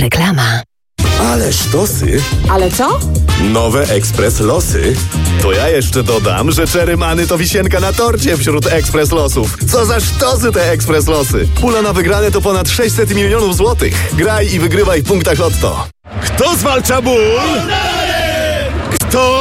Reklama. Ale sztosy. Ale co? Nowe Ekspres Losy. To ja jeszcze dodam, że Cherry Money to wisienka na torcie wśród Ekspres Losów. Co za sztosy te Ekspres Losy. Pula na wygrane to ponad 600 milionów złotych. Graj i wygrywaj w punktach Lotto. Kto zwalcza ból? Kto?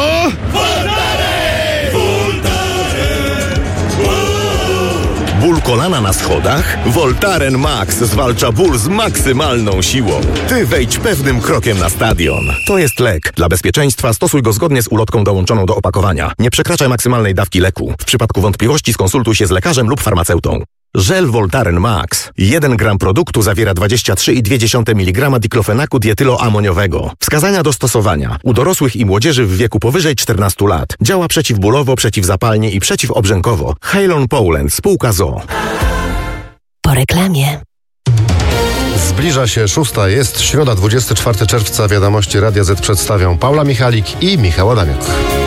Ból kolana na schodach? Voltaren Max zwalcza ból z maksymalną siłą. Ty wejdź pewnym krokiem na stadion. To jest lek. Dla bezpieczeństwa stosuj go zgodnie z ulotką dołączoną do opakowania. Nie przekraczaj maksymalnej dawki leku. W przypadku wątpliwości skonsultuj się z lekarzem lub farmaceutą. Żel Voltaren Max. 1 gram produktu zawiera 23,2 mg diklofenaku dietyloamoniowego. Wskazania do stosowania. U dorosłych i młodzieży w wieku powyżej 14 lat. Działa przeciwbólowo, przeciwzapalnie i przeciwobrzękowo. Halon Poland, spółka ZOO. Po reklamie. Zbliża się 6. Jest środa, 24 czerwca. Wiadomości Radia Z przedstawią Paula Michalik i Michał Adamiuk.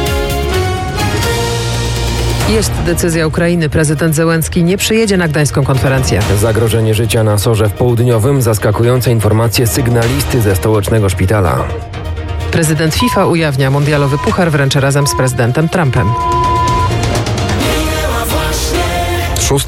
Jest decyzja Ukrainy. Prezydent Zełenski nie przyjedzie na gdańską konferencję. Zagrożenie życia na Sorze w Południowym. Zaskakujące informacje sygnalisty ze stołecznego szpitala. Prezydent FIFA ujawnia mundialowy puchar, wręczy razem z prezydentem Trumpem. 6.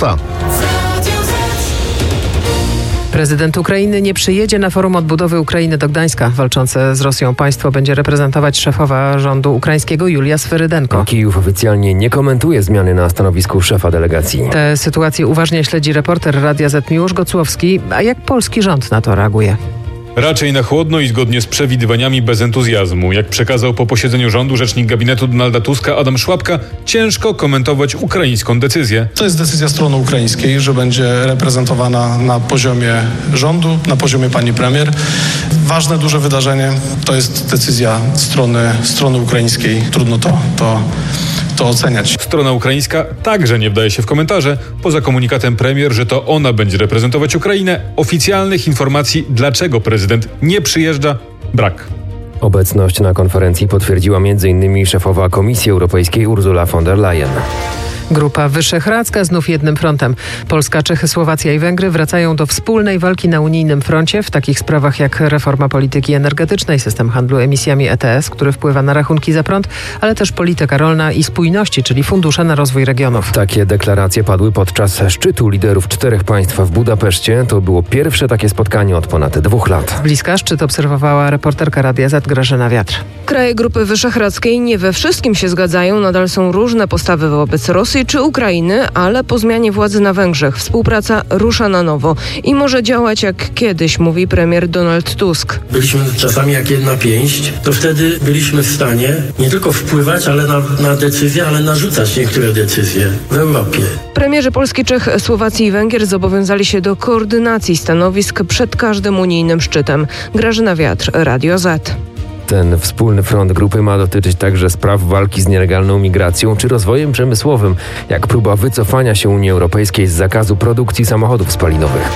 Prezydent Ukrainy nie przyjedzie na forum odbudowy Ukrainy do Gdańska. Walczące z Rosją państwo będzie reprezentować szefowa rządu ukraińskiego Julia Swerydenko. Kijów oficjalnie nie komentuje zmiany na stanowisku szefa delegacji. Tę sytuację uważnie śledzi reporter Radia Z Miłosz Gocłowski. A jak polski rząd na to reaguje? Raczej na chłodno i zgodnie z przewidywaniami bez entuzjazmu. Jak przekazał po posiedzeniu rządu rzecznik gabinetu Donalda Tuska Adam Szłapka, ciężko komentować ukraińską decyzję. To jest decyzja strony ukraińskiej, że będzie reprezentowana na poziomie rządu, na poziomie pani premier. Ważne, duże wydarzenie to jest decyzja strony ukraińskiej. Trudno to oceniać. Strona ukraińska także nie wdaje się w komentarze. Poza komunikatem premier, że to ona będzie reprezentować Ukrainę, oficjalnych informacji, dlaczego prezydent nie przyjeżdża, brak. Obecność na konferencji potwierdziła m.in. szefowa Komisji Europejskiej Ursula von der Leyen. Grupa Wyszehradzka znów jednym frontem. Polska, Czechy, Słowacja i Węgry wracają do wspólnej walki na unijnym froncie w takich sprawach jak reforma polityki energetycznej, system handlu emisjami ETS, który wpływa na rachunki za prąd, ale też polityka rolna i spójności, czyli fundusze na rozwój regionów. Takie deklaracje padły podczas szczytu liderów 4 państw w Budapeszcie. To było pierwsze takie spotkanie od ponad 2 lat. Z bliska szczyt obserwowała reporterka Radia Z Grażyna Wiatr. Kraje Grupy Wyszehradzkiej nie we wszystkim się zgadzają. Nadal są różne postawy wobec Rosji czy Ukrainy, ale po zmianie władzy na Węgrzech współpraca rusza na nowo i może działać jak kiedyś, mówi premier Donald Tusk. Byliśmy czasami jak jedna pięść, to wtedy byliśmy w stanie nie tylko wpływać, ale na decyzje, ale narzucać niektóre decyzje w Europie. Premierzy Polski, Czech, Słowacji i Węgier zobowiązali się do koordynacji stanowisk przed każdym unijnym szczytem. Grażyna Wiatr, Radio Z. Ten wspólny front grupy ma dotyczyć także spraw walki z nielegalną migracją czy rozwojem przemysłowym, jak próba wycofania się Unii Europejskiej z zakazu produkcji samochodów spalinowych.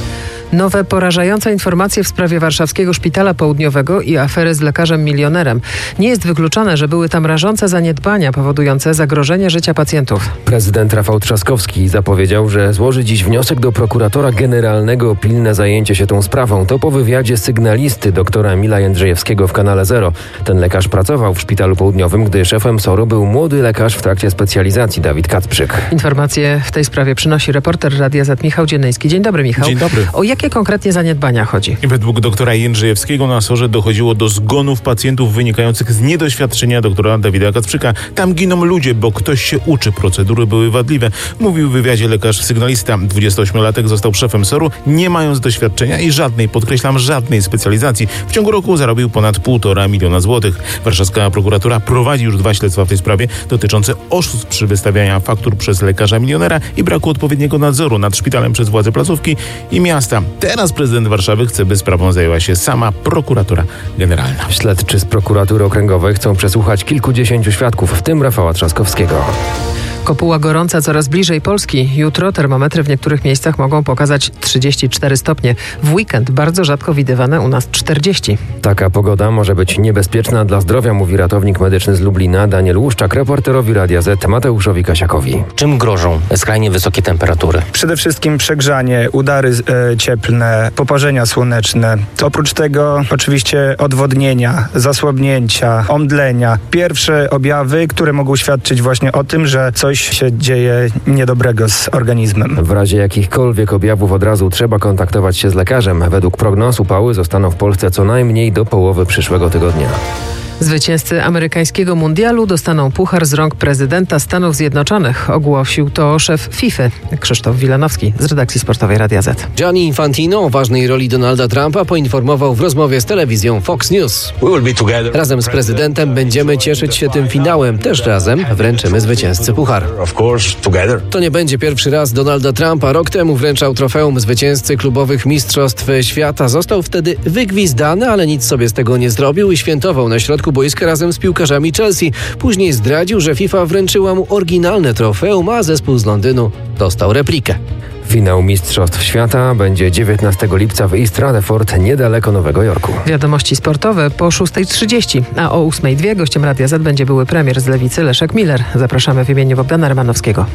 Nowe porażające informacje w sprawie warszawskiego szpitala południowego i afery z lekarzem milionerem. Nie jest wykluczone, że były tam rażące zaniedbania powodujące zagrożenie życia pacjentów. Prezydent Rafał Trzaskowski zapowiedział, że złoży dziś wniosek do prokuratora generalnego o pilne zajęcie się tą sprawą. To po wywiadzie sygnalisty doktora Emila Jędrzejewskiego w Kanale Zero. Ten lekarz pracował w szpitalu południowym, gdy szefem SOR-u był młody lekarz w trakcie specjalizacji Dawid Kacprzyk. Informacje w tej sprawie przynosi reporter Radia Z Michał Dziennyjski. Dzień dobry, Michał. Dzień dobry. O jakie konkretnie zaniedbania chodzi? Według doktora Jędrzejewskiego na SOR-ze dochodziło do zgonów pacjentów wynikających z niedoświadczenia doktora Dawida Kacprzyka. Tam giną ludzie, bo ktoś się uczy. Procedury były wadliwe. Mówił w wywiadzie lekarz sygnalista. 28-latek został szefem SOR-u, nie mając doświadczenia i żadnej specjalizacji. W ciągu roku zarobił ponad 1,5 miliona złotych. Warszawska prokuratura prowadzi już 2 śledztwa w tej sprawie dotyczące oszustw przy wystawianiu faktur przez lekarza milionera i braku odpowiedniego nadzoru nad szpitalem przez władze placówki i miasta. Teraz prezydent Warszawy chce, by sprawą zajęła się sama prokuratura generalna. Śledczy z prokuratury okręgowej chcą przesłuchać kilkudziesięciu świadków, w tym Rafała Trzaskowskiego. Kopuła gorąca coraz bliżej Polski. Jutro termometry w niektórych miejscach mogą pokazać 34 stopnie. W weekend bardzo rzadko widywane u nas 40. Taka pogoda może być niebezpieczna dla zdrowia, mówi ratownik medyczny z Lublina Daniel Łuszczak reporterowi Radia Z Mateuszowi Kasiakowi. Czym grożą skrajnie wysokie temperatury? Przede wszystkim przegrzanie, udary cieplne, poparzenia słoneczne. Oprócz tego oczywiście odwodnienia, zasłabnięcia, omdlenia. Pierwsze objawy, które mogą świadczyć właśnie o tym, że coś się dzieje niedobrego z organizmem. W razie jakichkolwiek objawów od razu trzeba kontaktować się z lekarzem. Według prognoz upały zostaną w Polsce co najmniej do połowy przyszłego tygodnia. Zwycięzcy amerykańskiego mundialu dostaną puchar z rąk prezydenta Stanów Zjednoczonych. Ogłosił to szef FIFA Krzysztof Wilanowski z redakcji sportowej Radia Z. Gianni Infantino o ważnej roli Donalda Trumpa poinformował w rozmowie z telewizją Fox News. Razem z prezydentem będziemy cieszyć się tym finałem. Też razem wręczymy zwycięzcy puchar. To nie będzie pierwszy raz Donalda Trumpa. Rok temu wręczał trofeum zwycięzcy klubowych mistrzostw świata. Został wtedy wygwizdany, ale nic sobie z tego nie zrobił i świętował na środku boiska razem z piłkarzami Chelsea. Później zdradził, że FIFA wręczyła mu oryginalne trofeum, a zespół z Londynu dostał replikę. Finał Mistrzostw Świata będzie 19 lipca w East Rutherford, niedaleko Nowego Jorku. Wiadomości sportowe po 6:30, a o 8:02 gościem Radia Z będzie były premier z Lewicy Leszek Miller. Zapraszamy w imieniu Bogdana Rymanowskiego.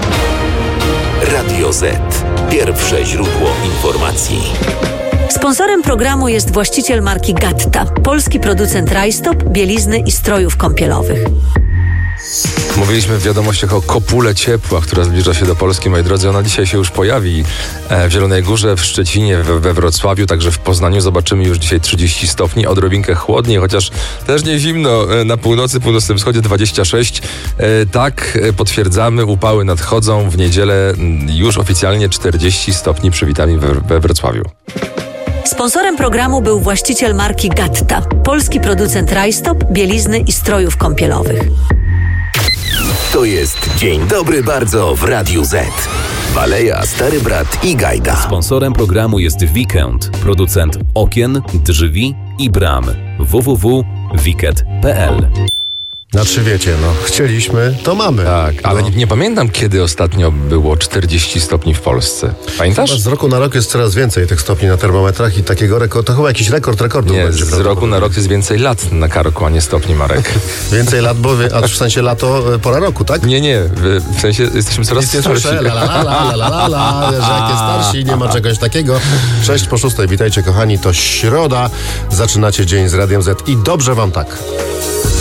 Radio Z. Pierwsze źródło informacji. Sponsorem programu jest właściciel marki Gatta, polski producent rajstop, bielizny i strojów kąpielowych. Mówiliśmy w wiadomościach o kopule ciepła, która zbliża się do Polski, moi drodzy. Ona dzisiaj się już pojawi w Zielonej Górze, w Szczecinie, we Wrocławiu, także w Poznaniu zobaczymy już dzisiaj 30 stopni, odrobinkę chłodniej, chociaż też nie zimno. Na północy, północnym wschodzie 26. Tak, potwierdzamy, upały nadchodzą. W niedzielę już oficjalnie 40 stopni przywitami we Wrocławiu. Sponsorem programu był właściciel marki Gatta, polski producent rajstop, bielizny i strojów kąpielowych. To jest Dzień Dobry Bardzo w Radiu Z. Baleja, Stary Brat i Gajda. Sponsorem programu jest Weekend, producent okien, drzwi i bram. www.wicket.pl. Znaczy wiecie, chcieliśmy, to mamy. Tak, ale nie pamiętam, kiedy ostatnio było 40 stopni w Polsce. Pamiętasz? Z roku na rok jest coraz więcej tych stopni na termometrach i takiego rekordu, to chyba jakiś rekordów nie, będzie. Z roku na rok jest więcej lat na karku, a nie stopni, Marek. Więcej lat, a w sensie lato, pora roku, tak? Nie, w sensie jesteśmy coraz starsi. Że jak jest starsi, nie ma czegoś takiego. 6:06, witajcie kochani, to środa, zaczynacie dzień z Radiem Z i dobrze wam tak.